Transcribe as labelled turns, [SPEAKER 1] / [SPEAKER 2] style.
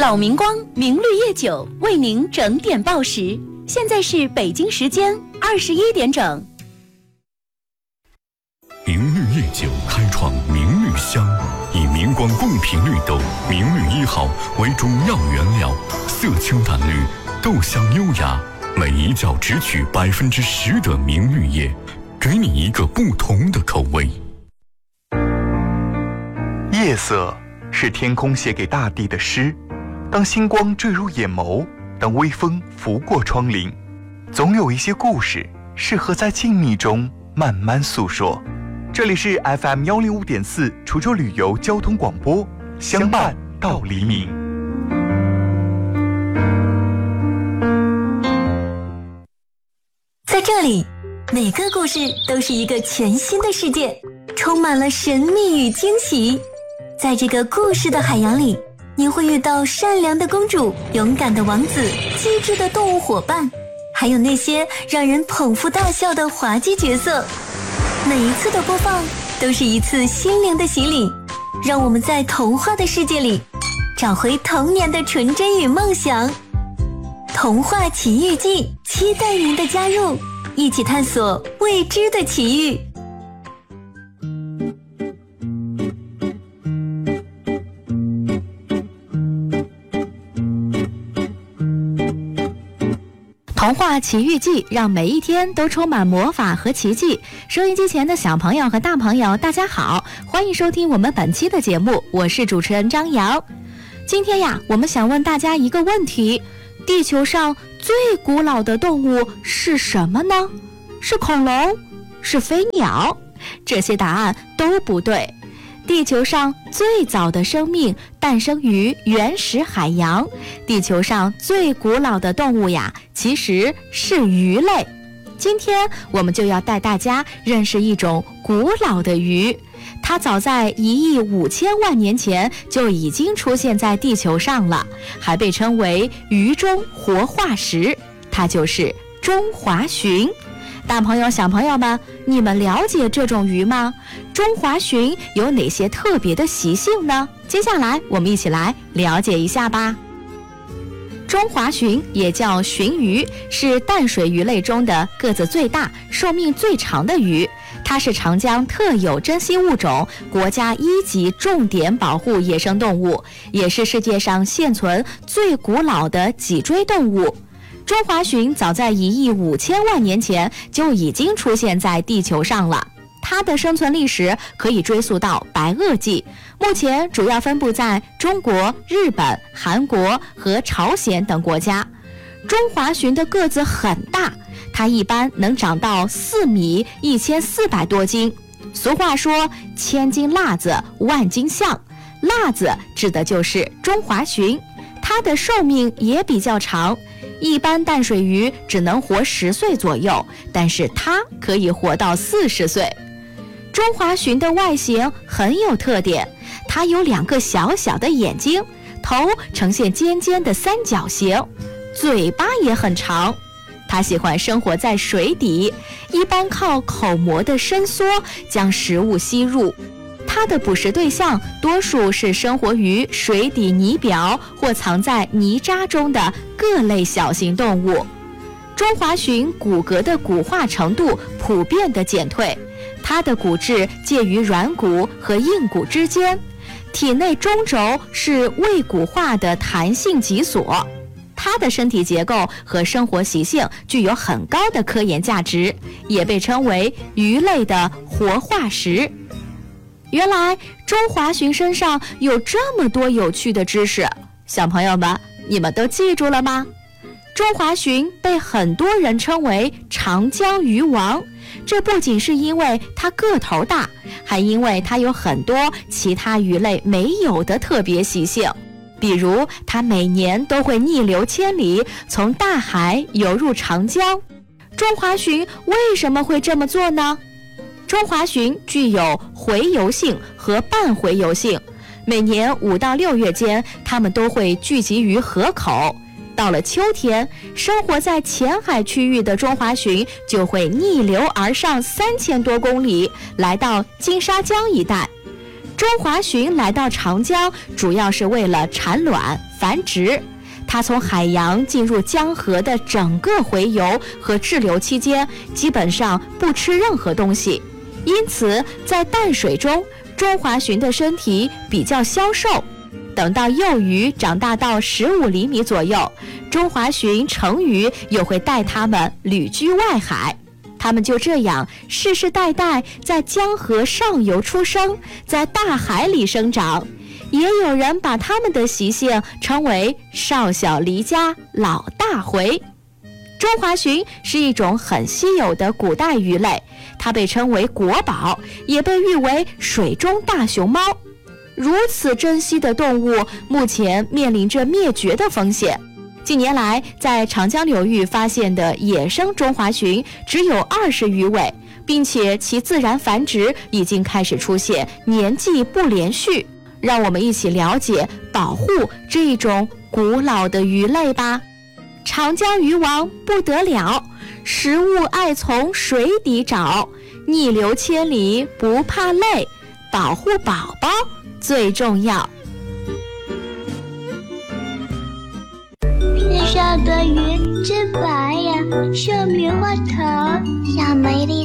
[SPEAKER 1] 老明光明绿叶酒为您整点报时，现在是北京时间21点整。
[SPEAKER 2] 明绿叶酒开创明绿香，以明光贡品绿豆明绿1号为主要原料，色清淡绿，豆香优雅，每一窖只取10%的明绿叶，给你一个不同的口味。
[SPEAKER 3] 夜色是天空写给大地的诗，当星光坠入眼眸，当微风拂过窗棂，总有一些故事适合在静谧中慢慢诉说。这里是 FM 105.4滁州旅游交通广播，相伴到黎明。
[SPEAKER 4] 在这里，每个故事都是一个全新的世界，充满了神秘与惊喜。在这个故事的海洋里，你会遇到善良的公主、勇敢的王子、机智的动物伙伴，还有那些让人捧腹大笑的滑稽角色。每一次的播放都是一次心灵的洗礼，让我们在童话的世界里找回童年的纯真与梦想。童话奇遇记，期待您的加入，一起探索未知的奇遇。
[SPEAKER 5] 童话奇遇记让每一天都充满魔法和奇迹。收音机前的小朋友和大朋友大家好，欢迎收听我们本期的节目，我是主持人张瑶。今天呀，我们想问大家一个问题，地球上最古老的动物是什么呢？是恐龙？是飞鸟？这些答案都不对。地球上最早的生命诞生于原始海洋，地球上最古老的动物呀，其实是鱼类。今天我们就要带大家认识一种古老的鱼，它早在1.5亿年前就已经出现在地球上了，还被称为鱼中活化石，它就是中华鲟。大朋友小朋友们，你们了解这种鱼吗？中华鲟有哪些特别的习性呢？接下来我们一起来了解一下吧。中华鲟也叫鲟鱼，是淡水鱼类中的个子最大、寿命最长的鱼。它是长江特有珍稀物种，国家1级重点保护野生动物，也是世界上现存最古老的脊椎动物。中华鲟早在1.5亿年前就已经出现在地球上了，它的生存历史可以追溯到白垩纪，目前主要分布在中国、日本、韩国和朝鲜等国家。中华鲟的个子很大，它一般能长到4米，1400多斤。俗话说千斤辣子万斤象，辣子指的就是中华鲟，它的寿命也比较长，一般淡水鱼只能活10岁左右，但是它可以活到40岁。中华鲟的外形很有特点，它有2个小小的眼睛，头呈现尖尖的三角形，嘴巴也很长。它喜欢生活在水底，一般靠口膜的伸缩将食物吸入。它的捕食对象多数是生活于水底泥表或藏在泥渣中的各类小型动物。中华鲟骨骼的骨化程度普遍的减退，它的骨质介于软骨和硬骨之间，体内中轴是未骨化的弹性脊索。它的身体结构和生活习性具有很高的科研价值，也被称为鱼类的活化石。原来中华鲟身上有这么多有趣的知识，小朋友们，你们都记住了吗？中华鲟被很多人称为长江鱼王，这不仅是因为它个头大，还因为它有很多其他鱼类没有的特别习性。比如它每年都会逆流千里，从大海游入长江。中华鲟为什么会这么做呢？中华鲟具有洄游性和半洄游性，每年5到6月间，它们都会聚集于河口。到了秋天，生活在浅海区域的中华鲟就会逆流而上3000多公里，来到金沙江一带。 中华鲟来到长江，主要是为了产卵繁殖。它从海洋进入江河的整个洄游和滞留期间，基本上不吃任何东西，因此在淡水中，中华鲟的身体比较消瘦。等到幼鱼长大到15厘米左右，中华鲟成鱼又会带它们旅居外海。它们就这样世世代代在江河上游出生，在大海里生长。也有人把它们的习性称为少小离家老大回。中华鲟是一种很稀有的古代鱼类，它被称为国宝，也被誉为水中大熊猫。如此珍稀的动物，目前面临着灭绝的风险。近年来，在长江流域发现的野生中华鲟只有20余尾，并且其自然繁殖已经开始出现年纪不连续。让我们一起了解保护这一种古老的鱼类吧。长江鱼王不得了，食物爱从水底找，逆流千里不怕累，保护宝宝最重要。
[SPEAKER 6] 天上的云真白呀，像棉花糖，像美丽